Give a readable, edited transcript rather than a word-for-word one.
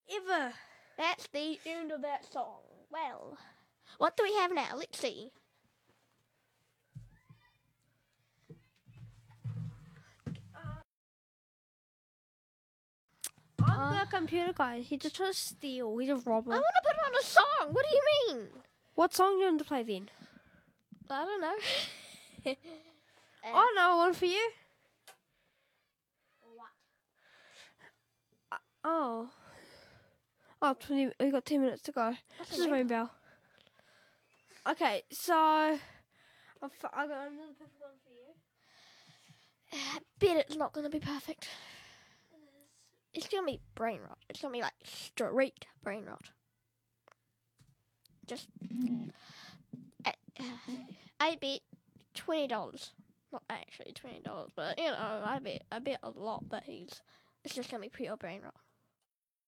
ever. That's the end of that song. Well, what do we have now? Let's see. I'm the computer guy. He just trying to steal. He's a robber. I want to put on a song. What do you mean? What song do you want to play then? I don't know. I know one for you. What? Oh, 20. We got 10 minutes to go. What's This is the name? Rainbow. Okay, so I got another perfect one for you. I bet it's not going to be perfect. It's going to be brain rot. It's going to be like straight brain rot. Just, I bet $20. Not actually $20, but you know, I bet a lot that it's just going to be pure brain rot.